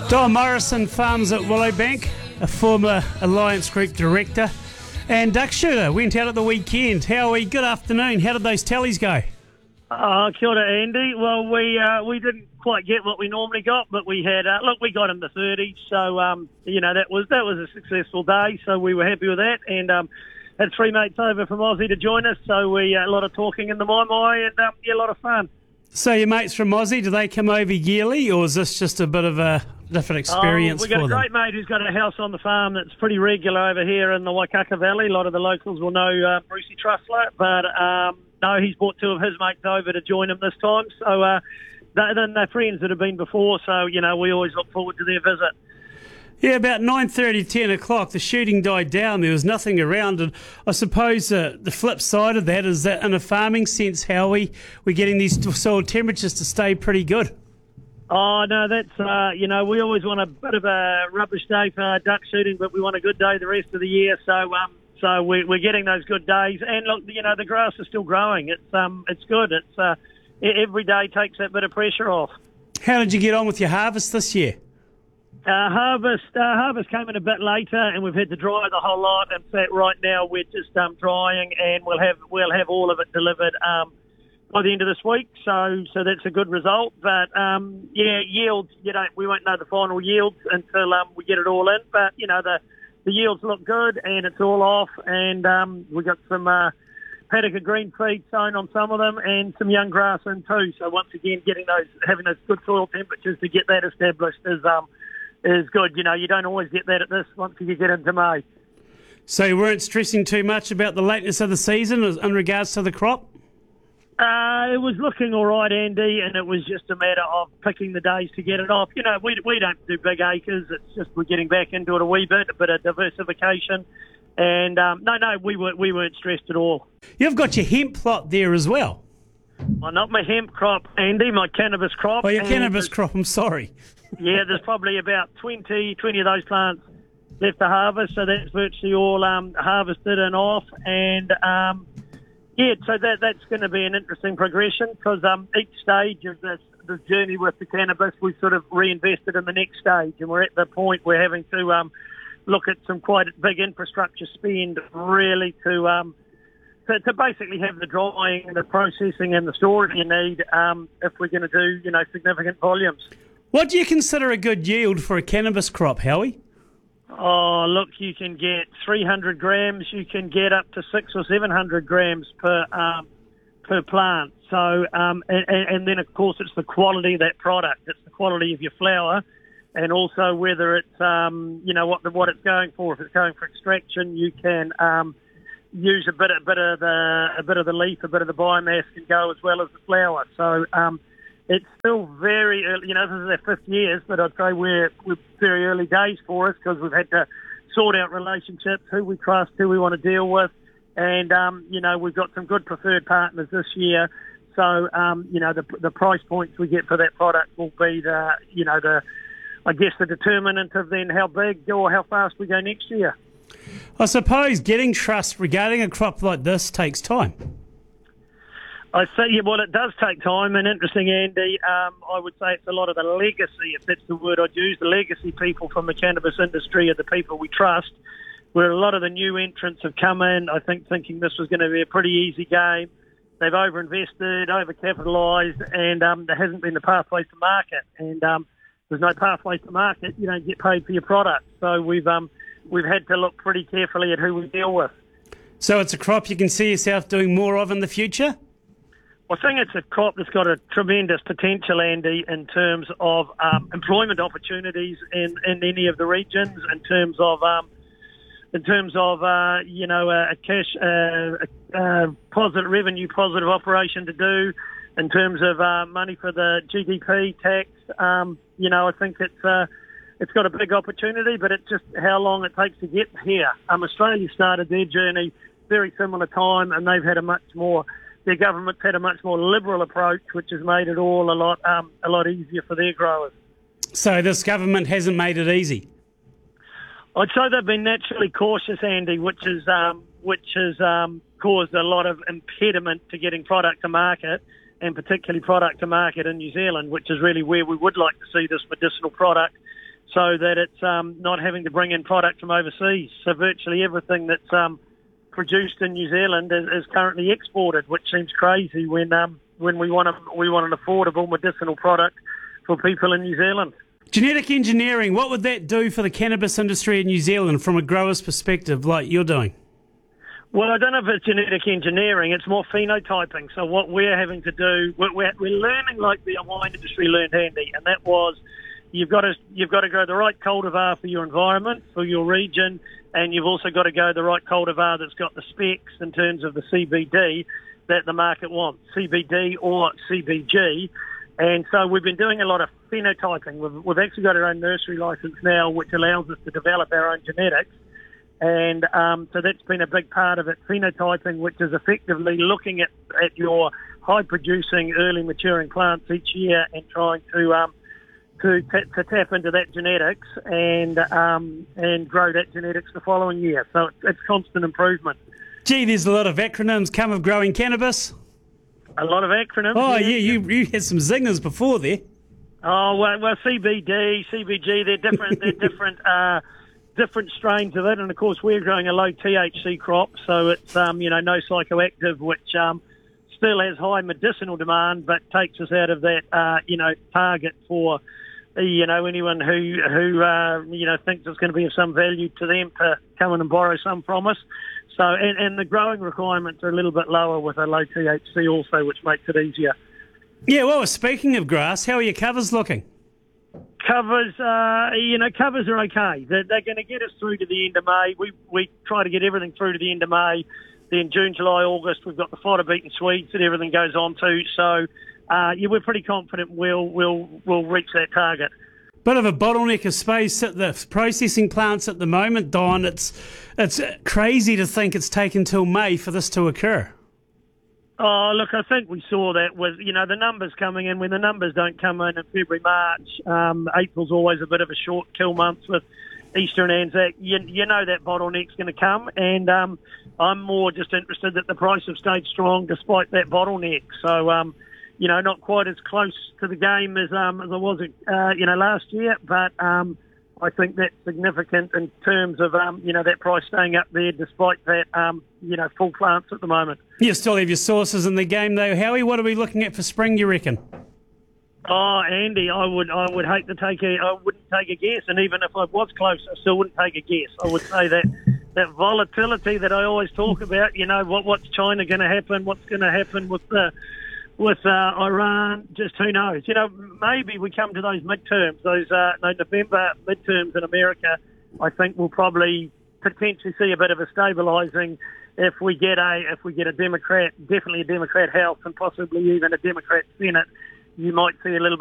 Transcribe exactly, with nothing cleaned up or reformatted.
Don Morrison farms at Willowbank, a former Alliance Group director. And Duck Shooter went out at the weekend. Howie, good afternoon. How did those tallies go? Oh, kia ora, Andy. Well, we uh, we didn't quite get what we normally got, but we had uh, look, we got in the thirties, so um, you know that was that was a successful day. So we were happy with that, and um, had three mates over from Aussie to join us. So we uh, a lot of talking in the mai mai, and um, yeah, a lot of fun. So your mates from Aussie, do they come over yearly, or is this just a bit of a different experience oh, for them? We've got a great mate who's got a house on the farm that's pretty regular over here in the Waikaka Valley. A lot of the locals will know uh, Brucey Trussler, but um, no, he's brought two of his mates over to join him this time. So uh, they're, they're friends that have been before, so, you know, we always look forward to their visit. Yeah, about nine thirty, ten o'clock, the shooting died down. There was nothing around. And I suppose uh, the flip side of that is that in a farming sense, Howie, we're getting these soil temperatures to stay pretty good. Oh, no, that's, uh, you know, we always want a bit of a rubbish day for duck shooting, but we want a good day the rest of the year. So um, so we, we're getting those good days. And, look, you know, the grass is still growing. It's um, it's good. It's uh, every day takes that bit of pressure off. How did you get on with your harvest this year? Uh, harvest uh, harvest came in a bit later, and we've had to dry the whole lot. In fact, right now we're just um, drying, and we'll have we'll have all of it delivered um, by the end of this week. So so that's a good result. But um, yeah, yields, you know, we won't know the final yields until um, we get it all in. But you know, the the yields look good, and it's all off, and um, we got some uh, paddock of green feed sown on some of them, and some young grass in too. So once again, getting those having those good soil temperatures to get that established is um. is good. You know, you don't always get that at this once you get into May. So you weren't stressing too much about the lateness of the season in regards to the crop? Uh, it was looking all right, Andy, and it was just a matter of picking the days to get it off. You know, we we don't do big acres. It's just we're getting back into it a wee bit, a bit of diversification. And, um, no, no, we, were, we weren't stressed at all. You've got your hemp plot there as well. Well, not my hemp crop, Andy, my cannabis crop. Oh, your cannabis crop, I'm sorry. Yeah, there's probably about twenty, twenty of those plants left to harvest, so that's virtually all um, harvested and off. And, um, yeah, so that that's going to be an interesting progression because um, each stage of this, this journey with the cannabis, we've sort of reinvested in the next stage, and we're at the point we're having to um, look at some quite big infrastructure spend really to... Um, To, to basically have the drying, the processing and the storage you need um, if we're going to do, you know, significant volumes. What do you consider a good yield for a cannabis crop, Howie? Oh, look, you can get three hundred grams, you can get up to six or seven hundred grams per um, per plant. So, um, and, and then of course it's the quality of that product. It's the quality of your flower, and also whether it's, um, you know, what the, what it's going for. If it's going for extraction, you can. Um, use a bit, a bit of the, a bit of the leaf, a bit of the biomass can go as well as the flower. So um, it's still very early. You know, this is our fifth years, but I'd say we're, we're very early days for us because we've had to sort out relationships, who we trust, who we want to deal with, and um, you know, we've got some good preferred partners this year. So um, you know, the the price points we get for that product will be the, you know, the, I guess the determinant of then how big or how fast we go next year. I suppose getting trust regarding a crop like this takes time. I say, yeah, well, it does take time, and interesting, Andy, um, I would say it's a lot of the legacy, if that's the word I'd use, the legacy people from the cannabis industry are the people we trust, where a lot of the new entrants have come in, I think, thinking this was going to be a pretty easy game. They've over-invested, over-capitalised, and um, there hasn't been the pathway to market. And um, there's no pathway to market, you don't get paid for your product. So we've... Um, We've had to look pretty carefully at who we deal with. So it's a crop you can see yourself doing more of in the future? I think it's a crop that's got a tremendous potential, Andy, in terms of um, employment opportunities in, in any of the regions, in terms of um, in terms of uh, you know a, a cash, uh, a, a positive revenue, positive operation to do, in terms of uh, money for the G D P tax. Um, you know, I think it's. Uh, It's got a big opportunity, but it's just how long it takes to get here. Um, Australia started their journey very similar time, and they've had a much more, their government's had a much more liberal approach, which has made it all a lot, um, a lot easier for their growers. So this government hasn't made it easy? I'd say they've been naturally cautious, Andy, which has um, which has um, caused a lot of impediment to getting product to market, and particularly product to market in New Zealand, which is really where we would like to see this medicinal product so that it's um, not having to bring in product from overseas. So virtually everything that's um, produced in New Zealand is, is currently exported, which seems crazy when um, when we want a, we want an affordable medicinal product for people in New Zealand. Genetic engineering, what would that do for the cannabis industry in New Zealand from a grower's perspective, like you're doing? Well, I don't know if it's genetic engineering. It's more phenotyping. So what we're having to do, we're, we're learning like the wine industry learned, Andy, and that was you've got to you've got to grow the right cultivar for your environment, for your region, and you've also got to go the right cultivar that's got the specs in terms of the C B D that the market wants, C B D or C B G. And so we've been doing a lot of phenotyping. We've, we've actually got our own nursery license now, which allows us to develop our own genetics. And um, so that's been a big part of it, phenotyping, which is effectively looking at, at your high-producing, early maturing plants each year and trying to um, to, t- to tap into that genetics and um, and grow that genetics the following year. So it's, it's constant improvement. Gee, there's a lot of acronyms come of growing cannabis. A lot of acronyms. Oh, yeah, yeah, you, you had some zingers before there. Oh, well, well C B D, C B G, they're different, they're different... Uh, different strains of it, and of course we're growing a low T H C crop, so it's um, you know no psychoactive, which um, still has high medicinal demand, but takes us out of that uh, you know target for uh, you know anyone who who uh, you know thinks it's going to be of some value to them to come in and borrow some from us. So and, and the growing requirements are a little bit lower with a low T H C also, which makes it easier. Yeah, well, speaking of grass, how are your covers looking? Covers, uh, you know, covers are okay. They're, they're going to get us through to the end of May. We we try to get everything through to the end of May. Then June, July, August, we've got the fodder beaten Swedes that everything goes on to. So, uh, yeah, we're pretty confident we'll we'll we'll reach that target. Bit of a bottleneck of space at the processing plants at the moment, Don. It's it's crazy to think it's taken till May for this to occur. Oh, look, I think we saw that with, you know, the numbers coming in. When the numbers don't come in in February, March, um, April's always a bit of a short kill month with Easter and Anzac. You, you know that bottleneck's going to come, and um, I'm more just interested that the price have stayed strong despite that bottleneck. So, um, you know, not quite as close to the game as, um, as I was, uh, you know, last year, but um, I think that's significant in terms of, um, you know, that price staying up there despite that, um, you know, full plants at the moment. You still have your sources in the game, though, Howie. What are we looking at for spring, you reckon? Oh, Andy, I would I would hate to take a, I wouldn't take a guess, and even if I was close, I still wouldn't take a guess. I would say that that volatility that I always talk about, you know, what what's China going to happen, what's going to happen with the with uh, Iran, just who knows? You know, maybe we come to those midterms, those uh, no, November midterms in America. I think we'll probably potentially see a bit of a stabilising if we get a if we get a Democrat, definitely a Democrat House, and possibly even a Democrat Senate. You might see a little